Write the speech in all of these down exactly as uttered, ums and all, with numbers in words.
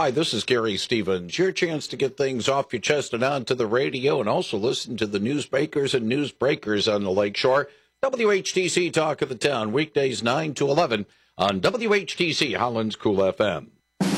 Hi, this is Gary Stevens. Your chance to get things off your chest and onto the radio, and also listen to the newsmakers and newsbreakers on the Lakeshore. W H T C Talk of the Town, weekdays nine to eleven on W H T C Holland's Cool F M.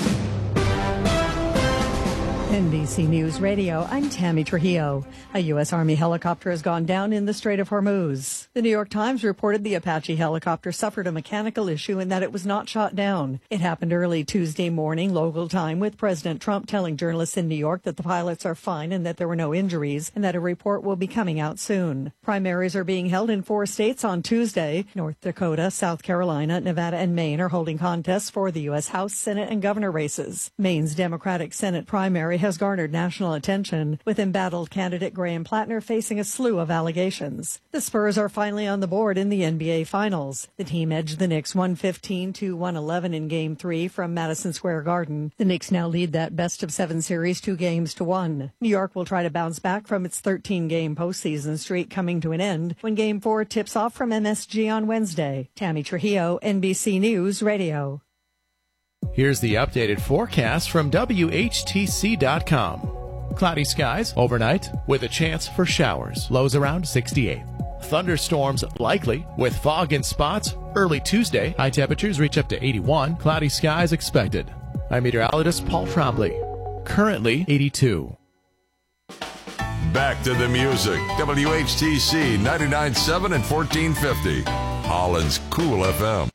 N B C News Radio, I'm Tammy Trujillo. A U S. Army helicopter has gone down in the Strait of Hormuz. The New York Times reported the Apache helicopter suffered a mechanical issue and that it was not shot down. It happened early Tuesday morning, local time, with President Trump telling journalists in New York that the pilots are fine and that there were no injuries and that a report will be coming out soon. Primaries are being held in four states on Tuesday. North Dakota, South Carolina, Nevada, and Maine are holding contests for the U S. House, Senate, and governor races. Maine's Democratic Senate primary has garnered national attention, with embattled candidate Graham Plattner facing a slew of allegations. The Spurs are finally on the board in the N B A Finals. The team edged the Knicks one fifteen to one eleven in Game three from Madison Square Garden. The Knicks now lead that best-of-seven series two games to one. New York will try to bounce back from its thirteen-game postseason streak coming to an end when Game four tips off from M S G on Wednesday. Tammy Trujillo, N B C News Radio. Here's the updated forecast from W H T C dot com. Cloudy skies overnight with a chance for showers. Lows around sixty-eight. Thunderstorms likely with fog in spots early Tuesday. High temperatures reach up to eighty-one. Cloudy skies expected. I'm meteorologist Paul Trombley. Currently eighty-two. Back to the music. W H T C ninety-nine point seven and fourteen fifty. Holland's Cool F M.